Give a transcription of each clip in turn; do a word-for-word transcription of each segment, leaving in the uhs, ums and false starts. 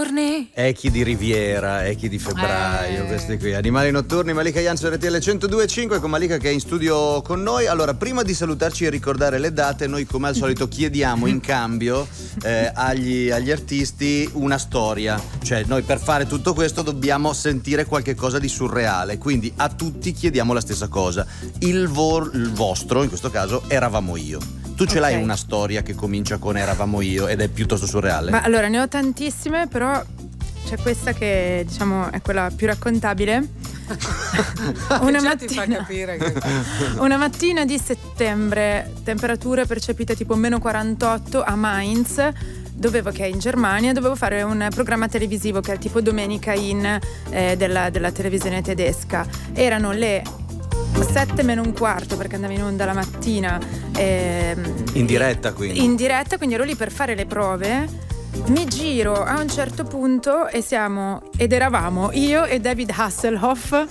notturni. Echi di Riviera, Echi di febbraio, eh. questi qui. Animali notturni, Malika Yan su R T L centodue e cinque con Malika che è in studio con noi. Allora, prima di salutarci e ricordare le date, noi come al solito chiediamo in cambio eh, agli, agli artisti una storia. Cioè, noi per fare tutto questo dobbiamo sentire qualche cosa di surreale. Quindi a tutti chiediamo la stessa cosa. Il, vo- il vostro, in questo caso, Eravamo io. Tu ce okay. l'hai una storia che comincia con Eravamo io ed è piuttosto surreale? Ma allora ne ho tantissime, però c'è questa che diciamo è quella più raccontabile. una Già mattina ti fa capire che... una mattina di settembre, temperature percepite tipo meno quarantotto a Mainz. Dovevo, che è in Germania, dovevo fare un programma televisivo che è tipo Domenica in eh, della, della televisione tedesca. Erano le sette meno un quarto perché andavo in onda la mattina ehm, in diretta quindi in diretta quindi ero lì per fare le prove. Mi giro a un certo punto e siamo ed eravamo io e David Hasselhoff ah,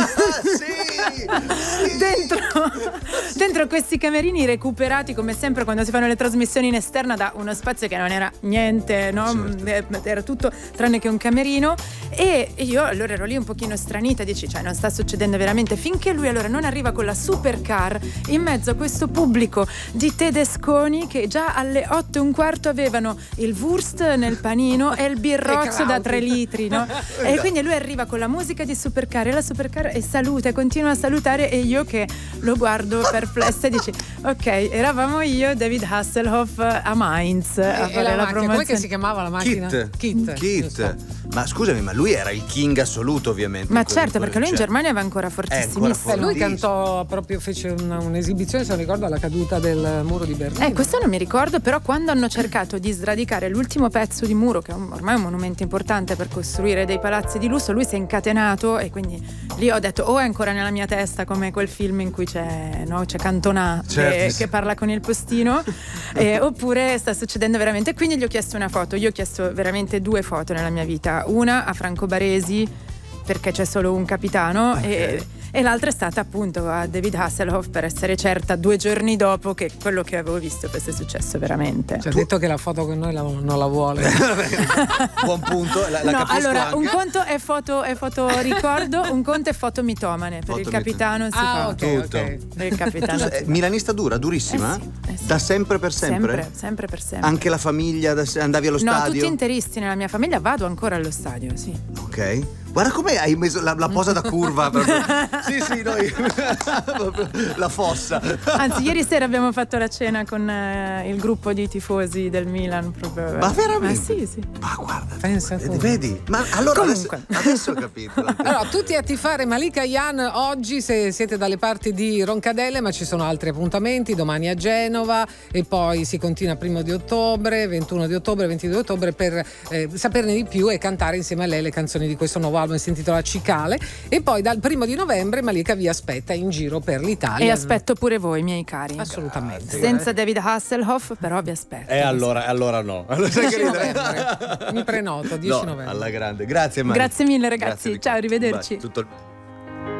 sì, sì. dentro dentro questi camerini recuperati come sempre quando si fanno le trasmissioni in esterna da uno spazio che non era niente, no? Certo. Era tutto tranne che un camerino e io allora ero lì un pochino stranita, dici cioè non sta succedendo veramente, finché lui allora non arriva con la supercar in mezzo a questo pubblico di tedesconi che già alle otto e un quarto avevano il Wurst nel panino e il birrozzo da tre litri, no? E quindi lui arriva con la musica di Supercar e la Supercar e saluta e continua a salutare e io che lo guardo perplessa e dici ok, eravamo io e David Hasselhoff a Mainz e, a fare la, la promozione. Com'è che si chiamava la macchina? Kit. Kit. Kit. Ma scusami, ma lui era il king assoluto ovviamente. Ma certo, perché lui in Germania va ancora fortissimo. Ancora lui cantò proprio, fece una, un'esibizione, se non ricordo, alla caduta del muro di Berlino. Eh, questo non mi ricordo, però quando hanno cercato di sradicare l'ultimo pezzo di muro, che è un, ormai è un monumento importante per costruire dei palazzi di lusso, lui si è incatenato e quindi lì ho detto o oh, è ancora nella mia testa come quel film in cui c'è, no, c'è Cantona certo, che, sì. che parla con il postino eh, oppure sta succedendo veramente. Quindi gli ho chiesto una foto, io ho chiesto veramente due foto nella mia vita, una a Franco Baresi perché c'è solo un capitano okay. e, e l'altra è stata appunto a David Hasselhoff per essere certa due giorni dopo che quello che avevo visto fosse successo veramente. Ci ha detto che la foto con noi la, non la vuole. Buon punto, la, la no, allora anche. un conto è foto, è foto ricordo, un conto è foto mitomane per foto il capitano mit- si ah, fa okay, okay. Per il capitano tu, milanista dura, durissima? Eh sì, eh sì. Da sempre per sempre? Sempre, sempre per sempre. Anche la famiglia, andavi allo no, stadio? No, tutti interisti nella mia famiglia, vado ancora allo stadio, sì. Ok. Guarda come hai messo la, la posa da curva proprio. Sì, sì, noi la fossa. Anzi, ieri sera abbiamo fatto la cena con eh, il gruppo di tifosi del Milan proprio. Ma veramente? Ma sì, sì. Ma guarda, pensa tu. Vedi? Ma allora comunque adesso, adesso ho capito. Allora, tutti a tifare Malika Yan oggi se siete dalle parti di Roncadelle, ma ci sono altri appuntamenti, domani a Genova e poi si continua primo di ottobre, ventuno di ottobre, ventidue di ottobre per eh, saperne di più e cantare insieme a lei le canzoni di questo nuovo album, si intitola Cicale, e poi dal primo di novembre Malika vi aspetta in giro per l'Italia. E aspetto pure voi, miei cari. Assolutamente. Senza David Hasselhoff, però vi aspetto. E eh, allora, allora no. Allora, dieci novembre. Mi prenoto, dieci no, novembre. Alla grande. Grazie Mari. Grazie mille ragazzi. Grazie, ciao, arrivederci. Bye. Tutto